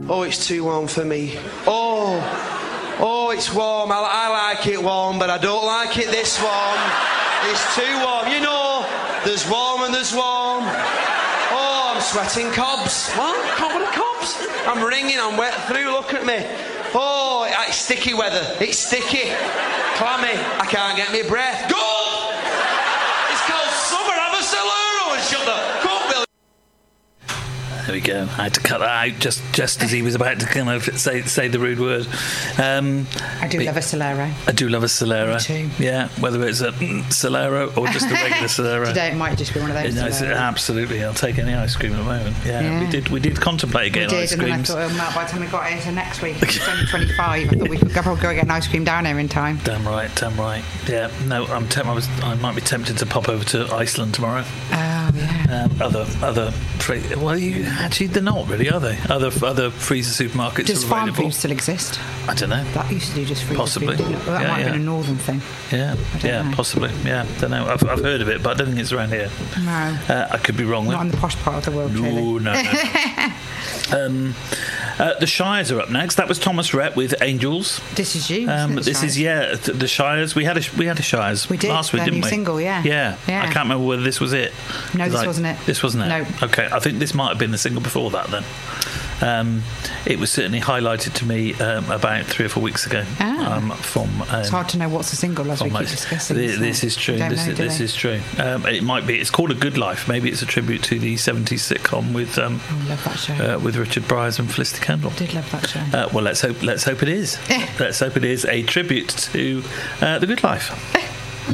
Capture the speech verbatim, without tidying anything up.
Oh, it's too warm for me. Oh, oh, it's warm. I, I like it warm, but I don't like it this warm. It's too warm. You know, there's warm and there's warm. Oh, I'm sweating cobs. What? Can't want cobs? I'm ringing, I'm wet through, look at me. Oh, it's sticky weather. It's sticky. Clammy. I can't get me breath. Good! It's called summer. Have a Solero and shut the cup, Bill. There we go. I had to cut that out just, just as he was about to kind of say say the rude word. Um, I do love a Solero. I do love a Solero. Me too. Yeah, whether it's a mm, Solero or just a regular Solero. Today it might just be one of those. No, it's- Soleros. absolutely, I'll take any ice cream at the moment. Yeah, Yeah. we did. We did contemplate We getting did, ice and then I creams. thought, oh, Matt, by the time we got here to next week, it's only twenty-five. I thought we could probably go get an ice cream down here in time. Damn right, damn right. Yeah, no, I'm. Temp- I was. I might be tempted to pop over to Iceland tomorrow. Oh yeah. Um, other, other. Free- well, you actually they're not really, are they? Other, other freezer supermarkets Does are farm available. food still exist? I don't know. That used to do just freezer Possibly. food, didn't it? Well, that Yeah, might have yeah. been a northern thing. Yeah, don't yeah, know. possibly. Yeah, don't know. I've, I've heard of it, but I don't think it's around here. No. Uh, I could be wrong. Not though. in the posh part of the world, No, clearly. no, no. um, uh, the Shires are up next. That was Thomas Rhett with Angels. This is you. Um, isn't it, this Shires? is yeah. th- The Shires. We had a we had a Shires We did, last week, their didn't new we? single, yeah. Yeah. Yeah. I can't remember whether this was it. No, this Like, wasn't it. This wasn't it. No. Okay. I think this might have been the single before that. Then. Um, it was certainly highlighted to me um, about three or four weeks ago. Ah. Um, from um, It's hard to know what's a single as we from keep my- discussing. Thi- isn't This it? is true. We don't This, know, is, do this we? is true. Um, it might be. It's called A Good Life. Maybe it's a tribute to the seventies sitcom with um, Oh, love that show. uh, with Richard Bryars and Felicity Kendall. Did love that show. Uh, well, let's hope. Let's hope it is. Let's hope it is a tribute to uh, The Good Life.